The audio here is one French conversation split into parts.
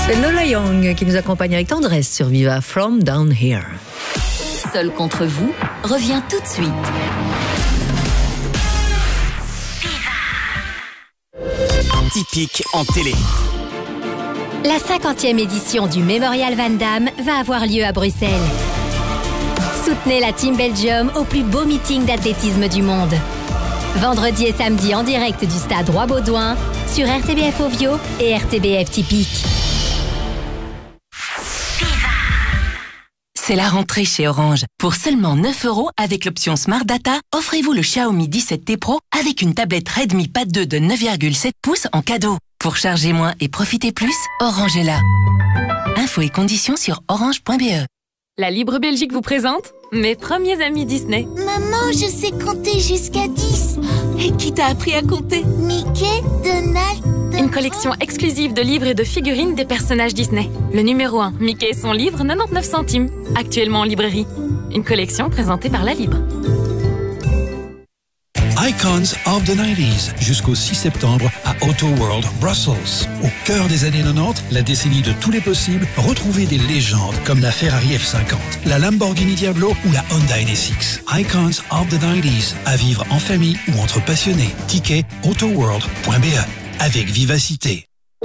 C'est Lola Young qui nous accompagne avec tendresse sur Viva From Down Here. Seul contre vous revient tout de suite. Typique en télé. La 50e édition du Mémorial Van Damme va avoir lieu à Bruxelles. Soutenez la Team Belgium au plus beau meeting d'athlétisme du monde. Vendredi et samedi en direct du stade Roi-Baudouin sur RTBF Ovio et RTBF Typique. C'est la rentrée chez Orange. Pour seulement 9 € avec l'option Smart Data, offrez-vous le Xiaomi 17T Pro avec une tablette Redmi Pad 2 de 9,7 pouces en cadeau. Pour charger moins et profiter plus, Orange est là. Infos et conditions sur orange.be. La Libre Belgique vous présente mes premiers amis Disney. Maman, je sais compter jusqu'à 10. Et qui t'a appris à compter? Mickey, Donald... Une collection exclusive de livres et de figurines des personnages Disney. Le numéro 1, Mickey et son livre, 99 centimes. Actuellement en librairie. Une collection présentée par La Libre. Icons of the 90s, jusqu'au 6 septembre à Auto World Brussels. Au cœur des années 90, la décennie de tous les possibles, retrouvez des légendes comme la Ferrari F50, la Lamborghini Diablo ou la Honda NSX. Icons of the 90s, à vivre en famille ou entre passionnés. Ticket autoworld.be, avec vivacité.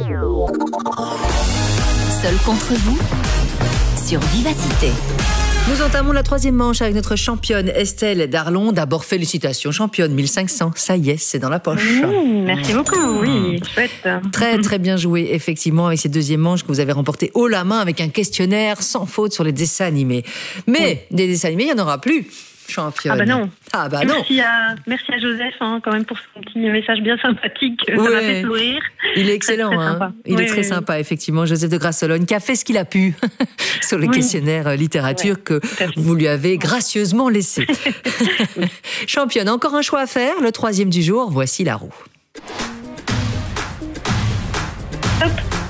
Seul contre vous sur Vivacité. Nous entamons la troisième manche avec notre championne Estelle Darlon. D'abord, félicitations, championne 1500. Ça y est, c'est dans la poche. Merci beaucoup, oui, chouette. Très, très bien joué, effectivement, avec ces deuxième manches que vous avez remporté haut la main avec un questionnaire sans faute sur les dessins animés. Mais des dessins animés, il n'y en aura plus. Championne. Ah bah non. Ah bah non. Merci à Joseph quand même pour son petit message bien sympathique. Ça m'a fait sourire. Il est excellent. Il est très sympa, effectivement. Joseph de Grasselonne qui a fait ce qu'il a pu sur le questionnaire littérature que vous lui avez gracieusement laissé. Championne, encore un choix à faire. Le troisième du jour, voici la roue. Hop.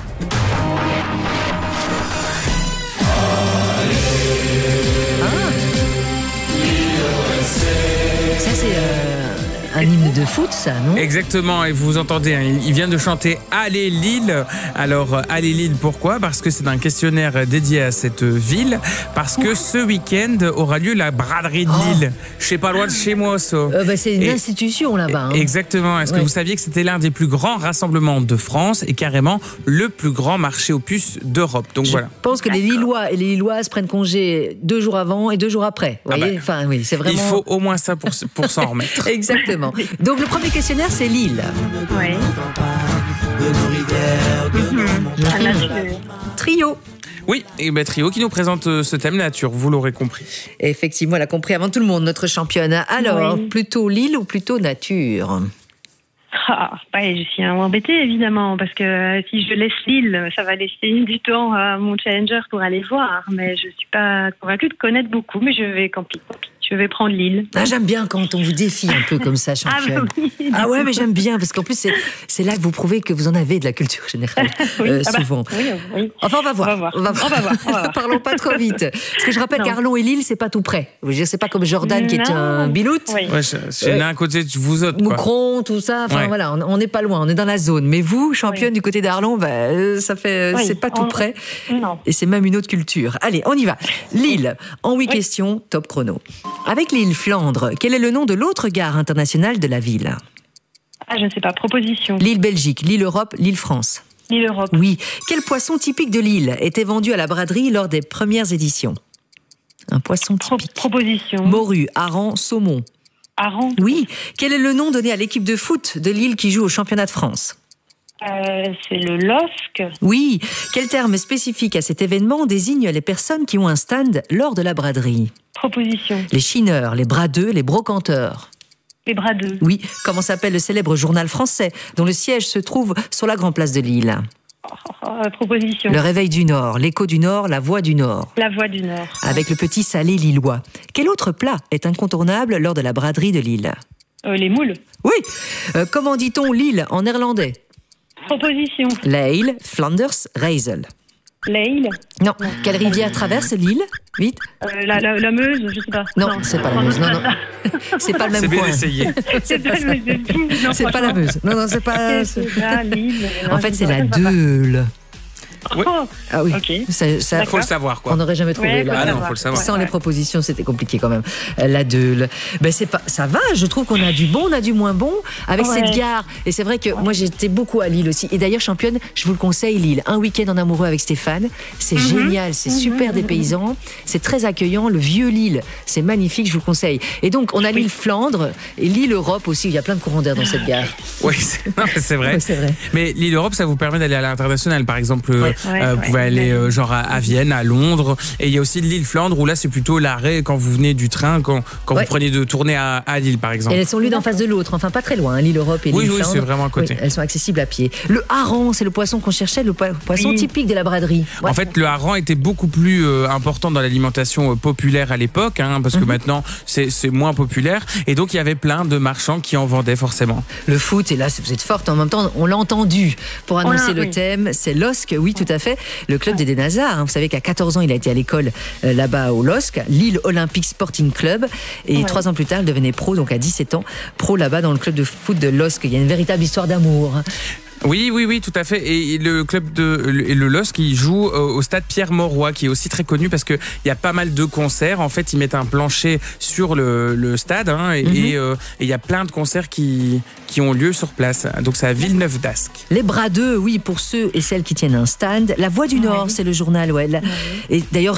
Ça, c'est un hymne de foot, ça, non? Exactement, et vous entendez, il vient de chanter Allez Lille. Alors, Allez Lille, pourquoi? Parce que c'est un questionnaire dédié à cette ville, parce que ce week-end aura lieu la braderie de Lille. Je sais pas loin de chez moi, ça. C'est une institution là-bas. Exactement. Est-ce que vous saviez que c'était l'un des plus grands rassemblements de France et carrément le plus grand marché aux puces d'Europe? Donc voilà. Je pense que les Lillois et les Lilloises prennent congé 2 jours avant et 2 jours après. Vous voyez, enfin, oui, c'est vraiment... Il faut au moins ça pour s'en remettre. Exactement. Donc le premier questionnaire, c'est Lille. Oui. Trio. Oui, et Trio qui nous présente ce thème nature, vous l'aurez compris. Effectivement, elle a compris avant tout le monde, notre championne. Alors, plutôt Lille ou plutôt nature? Je suis embêtée évidemment parce que si je laisse Lille, ça va laisser du temps à mon challenger pour aller voir. Mais je suis pas convaincue de connaître beaucoup, mais je vais je vais prendre Lille. J'aime bien quand on vous défie un peu comme ça, championne. Ouais, mais j'aime bien parce qu'en plus c'est là que vous prouvez que vous en avez de la culture générale souvent. Oui. Enfin, on va voir. Parlons pas trop vite. Parce que je rappelle qu'Arlon et Lille, c'est pas tout près. Je veux dire, c'est pas comme Jordan qui est un biloute. Oui. Ouais, c'est l'un côté de vous autres. Moucron, tout ça. Enfin voilà, on n'est pas loin, on est dans la zone. Mais vous, championne du côté d'Arlon, ça fait, c'est pas tout près. Non. Et c'est même une autre culture. Allez, on y va. Lille, en 8 questions, top chrono. Avec l'île Flandre, quel est le nom de l'autre gare internationale de la ville? Je ne sais pas, proposition. L'île Belgique, l'île Europe, l'île France. L'île Europe. Oui. Quel poisson typique de l'île était vendu à la braderie lors des premières éditions? Un poisson typique. Proposition. Morue, hareng, saumon. Hareng. Oui. Quel est le nom donné à l'équipe de foot de Lille qui joue au championnat de France? C'est le LOSC. Oui. Quel terme spécifique à cet événement désigne les personnes qui ont un stand lors de la braderie? Proposition. Les chineurs, les bradeux, les brocanteurs. Les bradeux. Oui. Comment s'appelle le célèbre journal français dont le siège se trouve sur la Grande Place de Lille? Proposition. Le Réveil du Nord, l'Écho du Nord, la Voix du Nord. La Voix du Nord. Avec le petit salé lillois. Quel autre plat est incontournable lors de la braderie de Lille? Les moules. Oui. Comment dit-on Lille en néerlandais? Proposition. Leil, Flanders, Rijssel. Leil. Non. Quelle rivière traverse l'île? Vite. La Meuse, je sais pas. Non, c'est pas la Meuse. Non. C'est pas le même coin. C'est bien essayé. C'est pas la Meuse. Non, c'est pas. C'est pas l'île. En fait, c'est la Deule. Oui. Ah oui. Ok. Ça, faut le savoir, quoi. On n'aurait jamais trouvé. Ah non, faut le savoir. Sans les propositions, c'était compliqué quand même. La Deule. Ça va, je trouve qu'on a du bon, on a du moins bon avec cette gare. Et c'est vrai que moi, j'étais beaucoup à Lille aussi. Et d'ailleurs, championne, je vous le conseille, Lille. Un week-end en amoureux avec Stéphane. C'est génial, c'est super dépaysant. C'est très accueillant. Le vieux Lille, c'est magnifique, je vous le conseille. Et donc, on a l'île Flandre et l'île Europe aussi. Il y a plein de courants d'air dans cette gare. Oui, c'est vrai. Mais l'île Europe, ça vous permet d'aller à l'international. Par exemple, vous pouvez aller genre à Vienne, à Londres. Et il y a aussi l'île Flandre où là, c'est plutôt l'arrêt quand vous venez du train, quand vous prenez de tourner à Lille, par exemple. Et elles sont l'une en face de l'autre. Enfin, pas très loin, l'île Europe et l'île Flandre. Oui, c'est vraiment à côté. Elles sont accessibles à pied. Le hareng, c'est le poisson qu'on cherchait, le poisson typique de la braderie. En fait, le hareng était beaucoup plus important dans l'alimentation populaire à l'époque, parce que maintenant, c'est moins populaire. Et donc, il y avait plein de marchands qui en vendaient forcément. Le foot, et là, vous êtes forte. En même temps, on l'a entendu pour annoncer le thème. C'est LOSC, oui, tout à fait. Le club d'Eden Hazard. Vous savez qu'à 14 ans, il a été à l'école là-bas au LOSC, Lille Olympique Sporting Club. Et 3 ans plus tard, il devenait pro, donc à 17 ans, pro là-bas dans le club de foot de LOSC. Il y a une véritable histoire d'amour. Oui, tout à fait. Et le club le LOSC, il joue au stade Pierre-Mauroy, qui est aussi très connu parce que il y a pas mal de concerts. En fait, ils mettent un plancher sur le stade, et il y a plein de concerts qui ont lieu sur place. Donc c'est à Villeneuve d'Ascq. Les Bradeux, oui, pour ceux et celles qui tiennent un stand. La Voix du Nord, c'est le journal, Et d'ailleurs,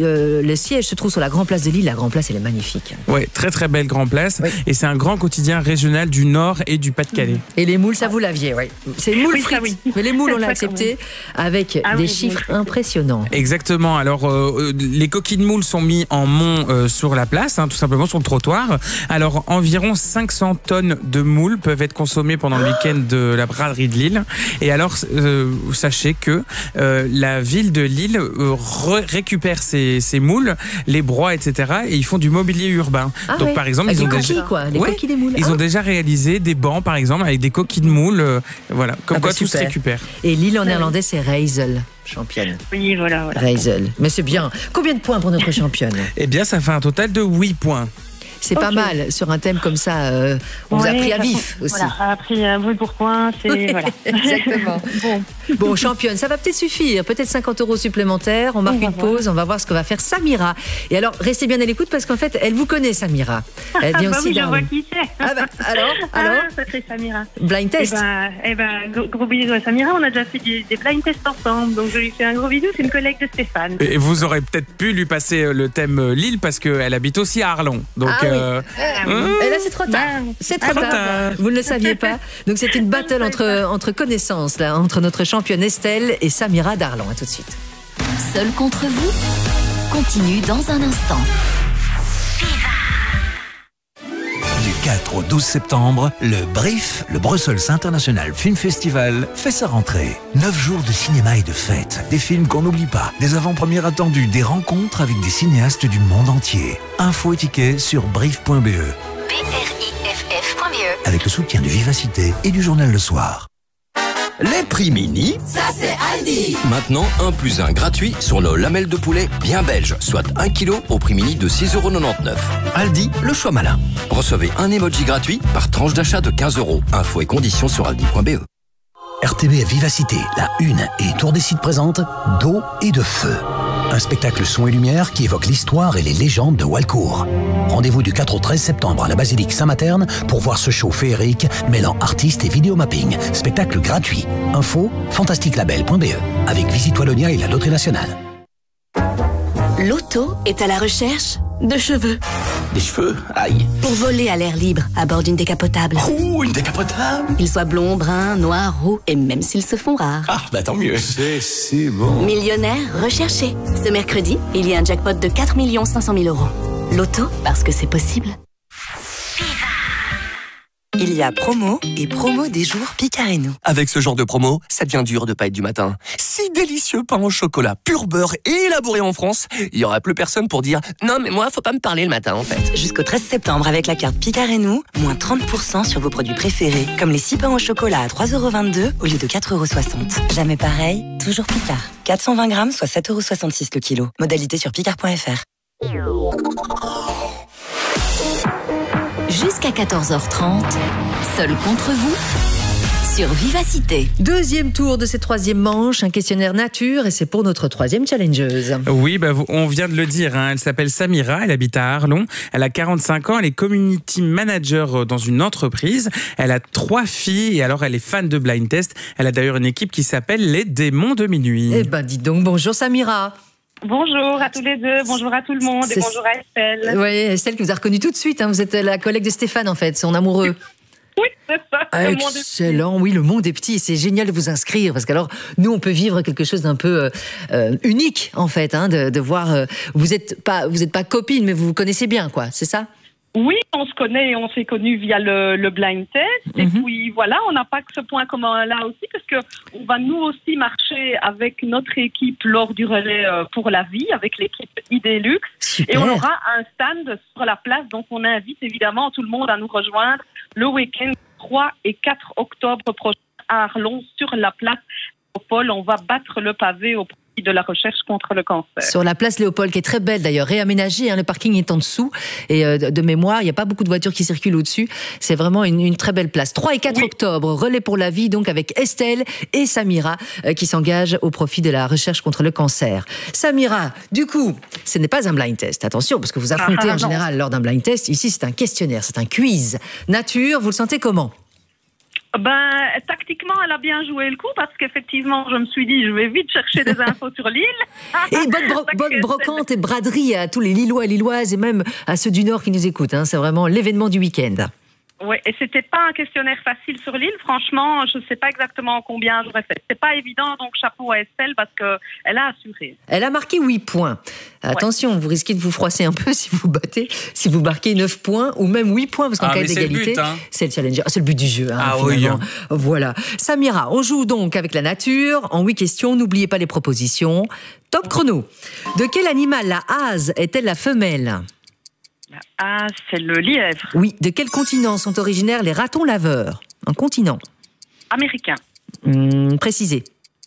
le siège se trouve sur la Grande Place de Lille. La Grande Place, elle est magnifique. Ouais, très très belle Grande Place. Et c'est un grand quotidien régional du Nord et du Pas-de-Calais. Et les moules, ça vous l'aviez, C'est les moules frites. Mais les moules, on l'a accepté avec des chiffres impressionnants. Exactement. Alors, les coquilles de moules sont mis en mont sur la place, tout simplement sur le trottoir. Alors, environ 500 tonnes de moules peuvent être consommées pendant le week-end de la braderie de Lille. Et alors, sachez que la ville de Lille récupère ces moules, les broie, etc. Et ils font du mobilier urbain. Donc, par exemple, ils ont coquilles, coquilles des moules. Ils ont déjà réalisé des bancs, par exemple, avec des coquilles de moules. Voilà. Comme quoi, tout se récupère. Et Lille en néerlandais, c'est Rijssel, championne. Oui, voilà. Rijssel. Mais c'est bien. Combien de points pour notre championne? Eh bien, ça fait un total de 8 points. C'est pas mal sur un thème comme ça. On vous a pris à vif aussi. Voilà, a pris à bruit pour point. Voilà. Exactement. Bon, championne, ça va peut-être suffire. Peut-être 50 € supplémentaires. On marque une pause. On va voir ce que va faire Samira. Et alors, restez bien à l'écoute parce qu'en fait, elle vous connaît, Samira. Elle vient aussi je vois qui c'est. Alors ça c'est Samira. Blind test. Gros bisous à Samira. On a déjà fait des blind tests ensemble. Donc, je lui fais un gros bisou. C'est une collègue de Stéphane. Et vous aurez peut-être pu lui passer le thème Lille parce qu'elle habite aussi à Arlon. Donc, et là, c'est trop tard. C'est trop tard. Vous ne le saviez pas. Donc, c'est une battle entre connaissances, là, entre notre championne Estelle et Samira d'Arlon. À tout de suite. Seul contre vous continue dans un instant. Du 4 au 12 septembre, le BRIF, le Brussels International Film Festival, fait sa rentrée. 9 jours de cinéma et de fêtes, des films qu'on n'oublie pas, des avant-premières attendues, des rencontres avec des cinéastes du monde entier. Infos et tickets sur briff.be. BRIFF.be. Avec le soutien de Vivacité et du journal Le Soir. Les prix mini, ça c'est Aldi. Maintenant 1+1 gratuit sur nos lamelles de poulet bien belges, soit 1 kg au prix mini de 6,99 €. Aldi, le choix malin. Recevez un emoji gratuit par tranche d'achat de 15 €. Infos et conditions sur aldi.be. RTB et Vivacité, la Une et Tour des Sites présentent D'eau et de feu. Un spectacle son et lumière qui évoque l'histoire et les légendes de Walcourt. Rendez-vous du 4 au 13 septembre à la basilique Saint-Materne pour voir ce show féerique mêlant artistes et vidéomapping. Spectacle gratuit. Info, fantastiquelabel.be. Avec Visite Wallonia et la Loterie Nationale. L'auto est à la recherche de cheveux. Des cheveux? Aïe. Pour voler à l'air libre à bord d'une décapotable. Ouh, une décapotable? Qu'ils soient blonds, bruns, noirs, roux et même s'ils se font rares. Ah, bah tant mieux. C'est si bon. Millionnaire recherché. Ce mercredi, il y a un jackpot de 4 500 000 €. L'auto, parce que c'est possible. Il y a promo et promo des jours Picareno. Avec ce genre de promo, ça devient dur de pas être du matin. Si délicieux pain au chocolat, pur beurre et élaboré en France, il y aura plus personne pour dire « Non mais moi, faut pas me parler le matin en fait ». Jusqu'au 13 septembre avec la carte Picareno, moins 30% sur vos produits préférés, comme les 6 pains au chocolat à 3,22 € au lieu de 4,60 €. Jamais pareil, toujours Picard. 420 grammes, soit 7,66 € le kilo. Modalité sur picard.fr. Jusqu'à 14h30, Seul contre vous sur Vivacité. Deuxième tour de cette troisième manche, un questionnaire nature, et c'est pour notre troisième challengeuse. Oui, on vient de le dire, hein, elle s'appelle Samira, elle habite à Arlon, elle a 45 ans, elle est community manager dans une entreprise, elle a 3 filles et alors elle est fan de blind test. Elle a d'ailleurs une équipe qui s'appelle les Démons de Minuit. Eh ben, dites donc, bonjour Samira. Bonjour à tous les deux, bonjour à tout le monde et bonjour à Estelle. Oui, Estelle qui vous a reconnu tout de suite, hein, vous êtes la collègue de Stéphane en fait, son amoureux. Oui, c'est ça. Excellent, oui, le monde est petit. C'est génial de vous inscrire parce qu'alors, nous, on peut vivre quelque chose d'un peu unique, en fait, hein, de voir. Vous êtes pas copines, mais vous vous connaissez bien, quoi, c'est ça? Oui, on se connaît et on s'est connus via le blind test. Et puis voilà, on n'a pas que ce point commun-là aussi, parce qu'on va nous aussi marcher avec notre équipe lors du relais pour la vie, avec l'équipe Idélux. Et on aura un stand sur la place, donc on invite évidemment tout le monde à nous rejoindre le week-end 3 et 4 octobre prochain à Arlon, sur la place Léopold. On va battre le pavé au profit de la recherche contre le cancer. Sur la place Léopold, qui est très belle d'ailleurs, réaménagée, hein, le parking est en dessous, et de mémoire, il n'y a pas beaucoup de voitures qui circulent au-dessus, c'est vraiment une très belle place. 3 et 4 octobre, relais pour la vie, donc avec Estelle et Samira, qui s'engagent au profit de la recherche contre le cancer. Samira, du coup, ce n'est pas un blind test, attention, parce que vous affrontez en général lors d'un blind test, ici c'est un questionnaire, c'est un quiz. Nature, vous le sentez comment ? Tactiquement, elle a bien joué le coup parce qu'effectivement, je me suis dit, je vais vite chercher des infos sur l'île. Et bonne brocante et braderie à tous les Lillois et Lilloises et même à ceux du Nord qui nous écoutent. Hein. C'est vraiment l'événement du week-end. Oui, et c'était pas un questionnaire facile sur l'île. Franchement, je ne sais pas exactement combien j'aurais fait. C'est pas évident, donc chapeau à Estelle parce qu'elle a assuré. Elle a marqué 8 points. Attention, vous risquez de vous froisser un peu si vous marquez 9 points ou même 8 points, parce qu'en cas d'égalité, c'est le challenger. C'est le but du jeu. Hein, oui. Voilà. Samira, on joue donc avec la nature. En 8 questions, n'oubliez pas les propositions. Top chrono. De quel animal la hase est-elle la femelle ? Ah, c'est le lièvre. Oui. De quel continent sont originaires les ratons laveurs ? Un continent. Américain. Précisez.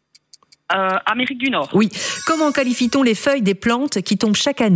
Amérique du Nord. Oui. Comment qualifie-t-on les feuilles des plantes qui tombent chaque année ?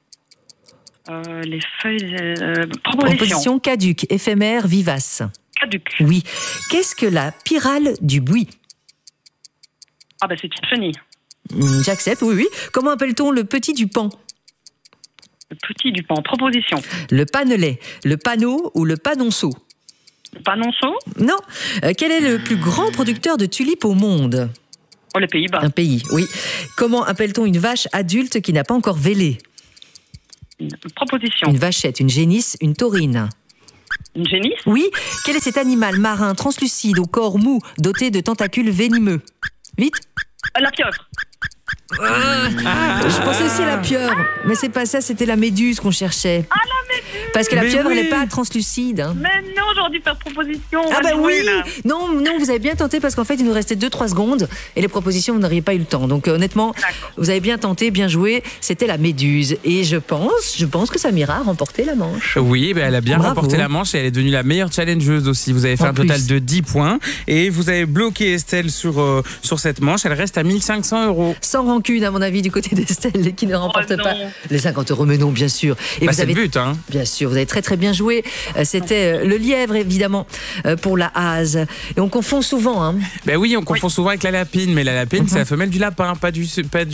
Les feuilles... Proposition caduque, éphémère, vivace. Caduque. Oui. Qu'est-ce que la pyrale du buis ? Ah c'est une chenille. J'accepte, oui. Comment appelle-t-on le petit du pan ? Le petit du pan. Proposition. Le panelet, le panneau ou le panonceau ? Le panonceau ? Non. Quel est le plus grand producteur de tulipes au monde ? Les Pays-Bas. Un pays, oui. Comment appelle-t-on une vache adulte qui n'a pas encore vélé ? Une proposition. Une vachette, une génisse, une taurine. Une génisse ? Oui. Quel est cet animal marin translucide au corps mou, doté de tentacules venimeux ? Vite. La pieuvre. Je pensais aussi à la pieuvre, mais c'est pas ça, c'était la méduse qu'on cherchait. Ah, la méduse! Parce que la pieuvre, elle n'est pas translucide. Hein. Mais non, j'aurais dû faire proposition. Oui! Non, vous avez bien tenté parce qu'en fait, il nous restait 2-3 secondes et les propositions, vous n'auriez pas eu le temps. Donc honnêtement, vous avez bien tenté, bien joué. C'était la méduse. Et je pense que Samira a remporté la manche. Oui, elle a bien remporté la manche et elle est devenue la meilleure challengeuse aussi. Vous avez fait un total de 10 points et vous avez bloqué Estelle sur cette manche. Elle reste à 1 500 €. Sans rancune, à mon avis, du côté d'Estelle, qui ne remporte pas les 50 €. Mais non, bien sûr. Et c'est le but, hein. Bien sûr, vous avez très très bien joué. C'était le lièvre, évidemment, pour la hase. Et on confond souvent, hein. Oui, on confond souvent avec la lapine, mais la lapine, c'est la femelle du lapin, pas du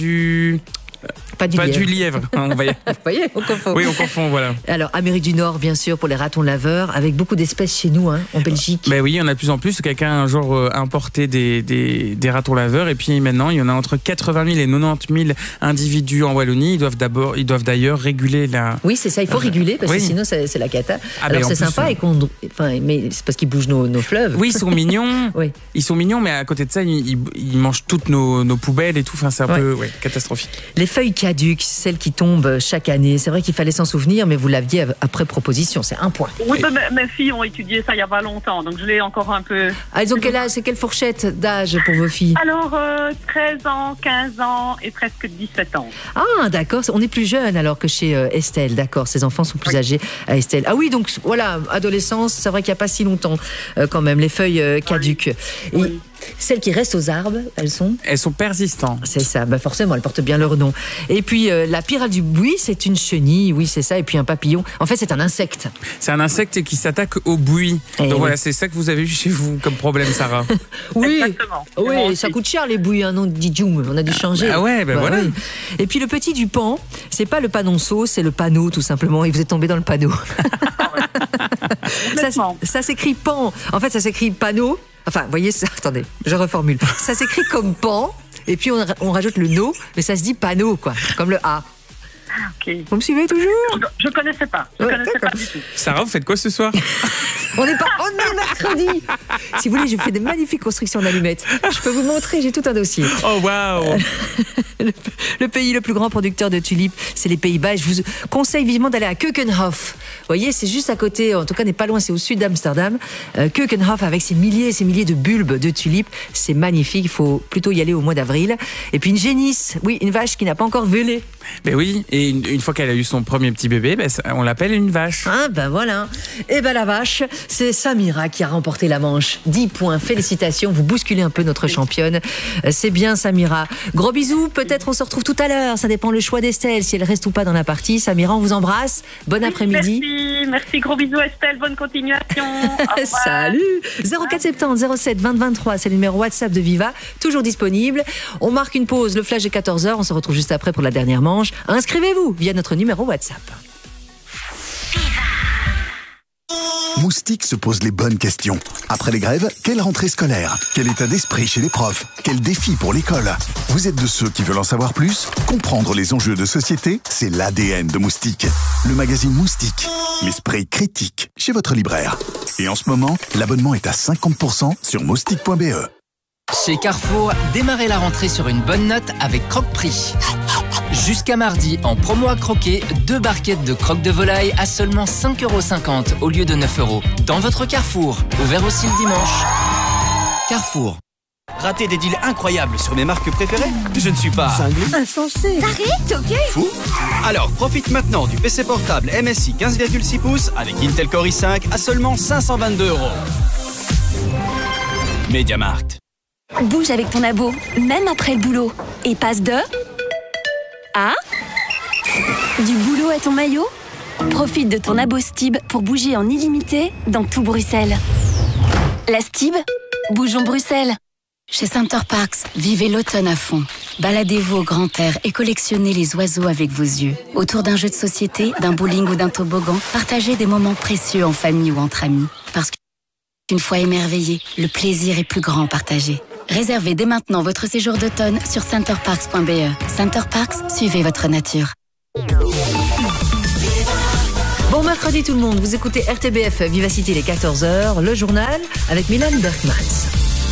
lièvre. Vous voyez, on confond. Oui, on confond, voilà. Alors, Amérique du Nord, bien sûr, pour les ratons laveurs, avec beaucoup d'espèces chez nous, hein, en Belgique. Oui, il y en a de plus en plus. Quelqu'un un jour importé des ratons laveurs, et puis maintenant, il y en a entre 80 000 et 90 000 individus en Wallonie. Ils doivent d'ailleurs réguler la... Oui, c'est ça, il faut réguler, parce que sinon, c'est la cata. Alors, c'est sympa, mais c'est parce qu'ils bougent nos fleuves. Oui, ils sont mignons. Oui. Ils sont mignons, mais à côté de ça, ils mangent toutes nos poubelles et tout. Enfin, c'est un peu catastrophique. Les feuilles caduques, celles qui tombent chaque année. C'est vrai qu'il fallait s'en souvenir, mais vous l'aviez après proposition. C'est 1 point. Oui, mes filles ont étudié ça il n'y a pas longtemps, donc je l'ai encore un peu... Elles ont quel âge ? C'est quelle fourchette d'âge pour vos filles ? Alors, 13 ans, 15 ans et presque 17 ans. Ah, d'accord. On est plus jeune alors que chez Estelle. D'accord, ses enfants sont plus âgés à Estelle. Ah oui, donc voilà, adolescence, c'est vrai qu'il n'y a pas si longtemps quand même, les feuilles caduques. Oui. Celles qui restent aux arbres, elles sont persistantes. C'est ça, forcément, elles portent bien leur nom. Et puis la pyrale du buis, c'est une chenille, oui c'est ça, et puis un papillon. En fait, c'est un insecte. C'est un insecte qui s'attaque au buis. Donc voilà, c'est ça que vous avez eu chez vous comme problème, Sarah. Oui, exactement. Oui, ça coûte cher les buis, non, dit Djoum, on a dû changer. Ah ouais, voilà. Oui. Et puis le petit du pan, c'est pas le panonceau, c'est le panneau tout simplement, et vous êtes tombé dans le panneau. Ça s'écrit pan. En fait, ça s'écrit panneau. Enfin, vous voyez, attendez, je reformule. Ça s'écrit comme pan, et puis on rajoute le no, mais ça se dit panneau, quoi, comme le A. Okay. Vous me suivez toujours? Je connaissais pas. Je connaissais pas du tout. Sarah, vous faites quoi ce soir? On est mercredi. Si vous voulez, je fais des magnifiques constructions d'allumettes. Je peux vous montrer, j'ai tout un dossier. Oh waouh. Le pays le plus grand producteur de tulipes, c'est les Pays-Bas. Et je vous conseille vivement d'aller à Keukenhof. Vous voyez, c'est juste à côté, en tout cas n'est pas loin, c'est au sud d'Amsterdam. Keukenhof avec ses milliers et ses milliers de bulbes de tulipes, c'est magnifique. Il faut plutôt y aller au mois d'avril. Et puis une génisse, oui, une vache qui n'a pas encore vélé. Ben oui, et une fois qu'elle a eu son premier petit bébé, on l'appelle une vache. Ah voilà. Et la vache, c'est Samira qui a remporté la manche. 10 points, félicitations, vous bousculez un peu notre championne. C'est bien Samira. Gros bisous, peut-être on se retrouve tout à l'heure, ça dépend le choix d'Estelle, si elle reste ou pas dans la partie. Samira, on vous embrasse, bon après-midi. Merci, gros bisous Estelle, bonne continuation. Salut. 0470 07 20 23, c'est le numéro WhatsApp de Viva, toujours disponible. On marque une pause, le flash est 14h, on se retrouve juste après pour la dernière manche. Inscrivez-vous via notre numéro WhatsApp. Moustique se pose les bonnes questions. Après les grèves, quelle rentrée scolaire? Quel état d'esprit chez les profs? Quel défi pour l'école? Vous êtes de ceux qui veulent en savoir plus? Comprendre les enjeux de société, c'est l'ADN de Moustique. Le magazine Moustique, l'esprit critique, chez votre libraire. Et en ce moment, l'abonnement est à 50% sur moustique.be. Chez Carrefour, démarrez la rentrée sur une bonne note avec Croque-Prix. Jusqu'à mardi, en promo à croquer, 2 barquettes de croque de volaille à seulement 5,50 € au lieu de 9 €. Dans votre Carrefour, ouvert aussi le dimanche. Carrefour. Rater des deals incroyables sur mes marques préférées? Je ne suis pas insensé. T'arrêtes, ok? Fou. Alors profite maintenant du PC portable MSI 15,6 pouces avec Intel Core i5 à seulement 522 €. MediaMarkt. Bouge avec ton abo, même après le boulot. Et passe de... à... du boulot à ton maillot. Profite de ton abo Stib pour bouger en illimité dans tout Bruxelles. La Stib, bougeons Bruxelles. Chez Center Parcs, vivez l'automne à fond. Baladez-vous au grand air et collectionnez les oiseaux avec vos yeux. Autour d'un jeu de société, d'un bowling ou d'un toboggan, partagez des moments précieux en famille ou entre amis. Parce qu'une fois émerveillé, le plaisir est plus grand partagé. Réservez dès maintenant votre séjour d'automne sur centerparks.be. Center Parcs, suivez votre nature. Bon mercredi tout le monde, vous écoutez RTBF Vivacité les 14h, le journal avec Milan Berkmans.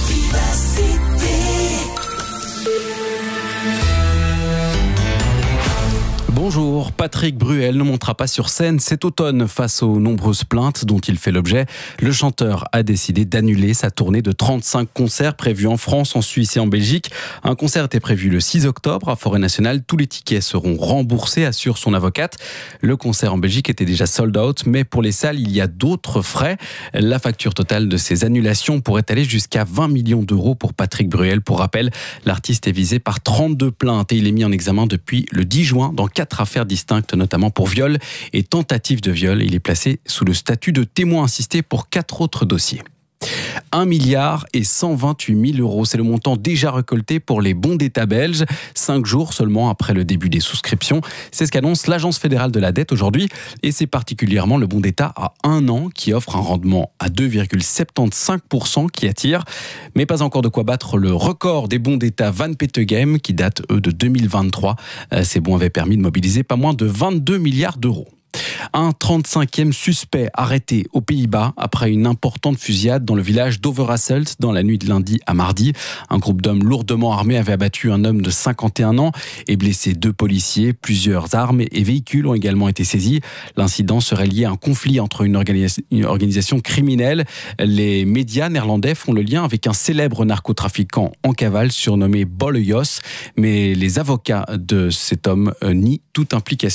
Bonjour, Patrick Bruel ne montera pas sur scène cet automne face aux nombreuses plaintes dont il fait l'objet. Le chanteur a décidé d'annuler sa tournée de 35 concerts prévus en France, en Suisse et en Belgique. Un concert était prévu le 6 octobre à Forêt Nationale. Tous les tickets seront remboursés, assure son avocate. Le concert en Belgique était déjà sold out, mais pour les salles, il y a d'autres frais. La facture totale de ces annulations pourrait aller jusqu'à 20 millions d'euros pour Patrick Bruel. Pour rappel, l'artiste est visé par 32 plaintes et il est mis en examen depuis le 10 juin dans 4 affaires distinctes, notamment pour viol et tentative de viol. Il est placé sous le statut de témoin assisté pour 4 autres dossiers. 1 milliard et 128 000 €, c'est le montant déjà récolté pour les bons d'État belges, 5 jours seulement après le début des souscriptions. C'est ce qu'annonce l'Agence fédérale de la dette aujourd'hui, et c'est particulièrement le bon d'État à 1 an qui offre un rendement à 2,75% qui attire, mais pas encore de quoi battre le record des bons d'État Van Petegem qui date eux de 2023. Ces bons avaient permis de mobiliser pas moins de 22 milliards d'euros. Un 35e suspect arrêté aux Pays-Bas après une importante fusillade dans le village d'Overasselt dans la nuit de lundi à mardi. Un groupe d'hommes lourdement armés avait abattu un homme de 51 ans et blessé 2 policiers. Plusieurs armes et véhicules ont également été saisis. L'incident serait lié à un conflit entre une organisation criminelle. Les médias néerlandais font le lien avec un célèbre narcotrafiquant en cavale surnommé Bolle Jos, mais les avocats de cet homme nient toute implication.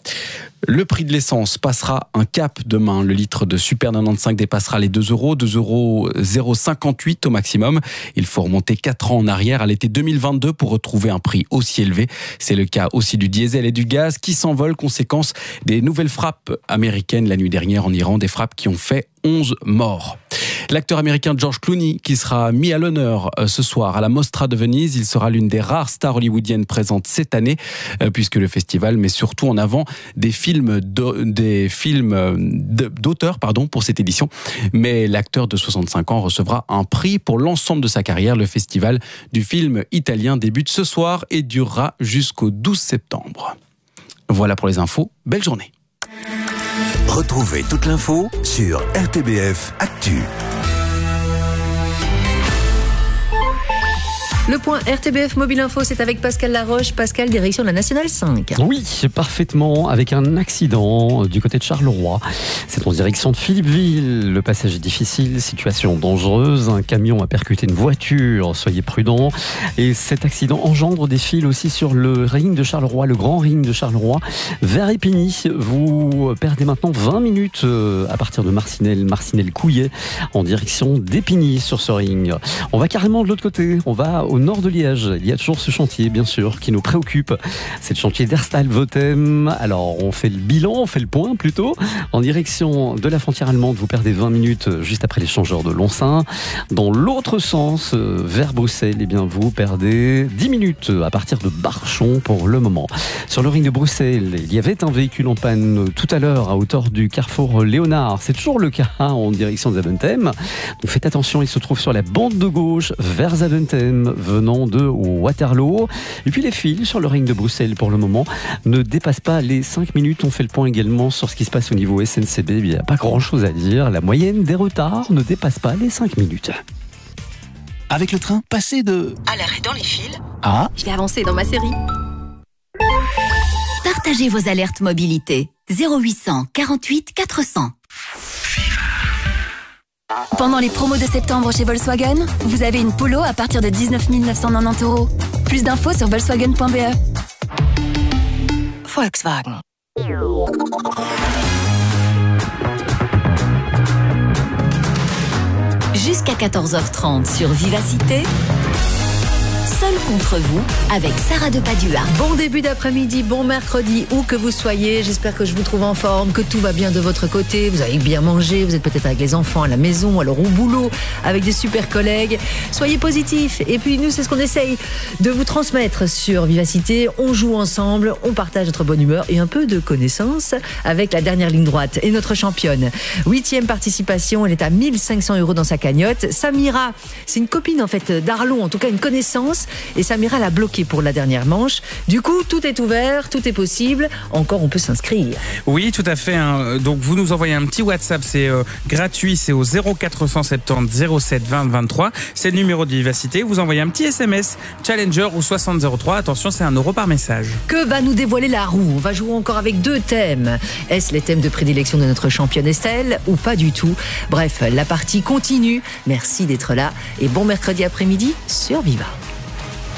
Le prix de l'essence passera un cap demain. Le litre de Super 95 dépassera les 2 €, 2,058 € au maximum. Il faut remonter 4 ans en arrière à l'été 2022 pour retrouver un prix aussi élevé. C'est le cas aussi du diesel et du gaz qui s'envolent, conséquence des nouvelles frappes américaines la nuit dernière en Iran, des frappes qui ont fait 11 morts. L'acteur américain George Clooney qui sera mis à l'honneur ce soir à la Mostra de Venise. Il sera l'une des rares stars hollywoodiennes présentes cette année puisque le festival met surtout en avant des films d'auteurs pour cette édition. Mais l'acteur de 65 ans recevra un prix pour l'ensemble de sa carrière. Le festival du film italien débute ce soir et durera jusqu'au 12 septembre. Voilà pour les infos. Belle journée. Retrouvez toute l'info sur RTBF Actu. Le point RTBF Mobile Info, c'est avec Pascal Laroche. Pascal, direction de la Nationale 5. Oui, parfaitement, avec un accident du côté de Charleroi. C'est en direction de Philippeville. Le passage est difficile, situation dangereuse. Un camion a percuté une voiture, soyez prudents. Et cet accident engendre des files aussi sur le ring de Charleroi, le grand ring de Charleroi, vers Épigny. Vous perdez maintenant 20 minutes à partir de Marcinelle-Couillet, en direction d'Épigny sur ce ring. On va carrément de l'autre côté, on va au nord de Liège. Il y a toujours ce chantier, bien sûr, qui nous préoccupe. C'est le chantier d'Erstal-Votem. Alors, on fait le bilan, on fait le point plutôt. En direction de la frontière allemande, vous perdez 20 minutes juste après l'échangeur de Lonsin. Dans l'autre sens, vers Bruxelles, eh bien, vous perdez 10 minutes à partir de Barchon pour le moment. Sur le ring de Bruxelles, il y avait un véhicule en panne tout à l'heure à hauteur du carrefour Léonard. C'est toujours le cas en direction de Zaventem. Donc faites attention, il se trouve sur la bande de gauche vers Zaventem, venant de Waterloo. Et puis les files sur le ring de Bruxelles pour le moment ne dépassent pas les 5 minutes. On fait le point également sur ce qui se passe au niveau SNCB. Il n'y a pas grand chose à dire. La moyenne des retards ne dépasse pas les 5 minutes. Avec le train, passez de... à l'arrêt dans les files. Ah. Je vais avancer dans ma série. Partagez vos alertes mobilité. 0800 48 400. Pendant les promos de septembre chez Volkswagen, vous avez une Polo à partir de 19 990 €. Plus d'infos sur volkswagen.be. Volkswagen. Jusqu'à 14h30 sur Vivacité. Seul contre vous, avec Sarah de Padua. Bon début d'après-midi, bon mercredi, où que vous soyez. J'espère que je vous trouve en forme, que tout va bien de votre côté. Vous avez bien mangé, vous êtes peut-être avec les enfants à la maison, alors au boulot, avec des super collègues. Soyez positifs. Et puis nous, c'est ce qu'on essaye de vous transmettre sur Vivacité. On joue ensemble, on partage notre bonne humeur et un peu de connaissances avec la dernière ligne droite. Et notre championne, 8e participation, elle est à 1 500 € dans sa cagnotte. Samira, c'est une copine en fait d'Arlon, en tout cas une connaissance. Et Samira l'a bloqué pour la dernière manche. Du coup, tout est ouvert, tout est possible. Encore, on peut s'inscrire. Oui, tout à fait. Donc, vous nous envoyez un petit WhatsApp. C'est gratuit. C'est au 0470 07 20 23. C'est le numéro de Vivacité. Vous envoyez un petit SMS Challenger ou 6003. Attention, c'est 1 € par message. Que va nous dévoiler la roue? On va jouer encore avec 2 thèmes. Est-ce les thèmes de prédilection de notre championne Estelle ou pas du tout? Bref, la partie continue. Merci d'être là et bon mercredi après-midi sur Viva.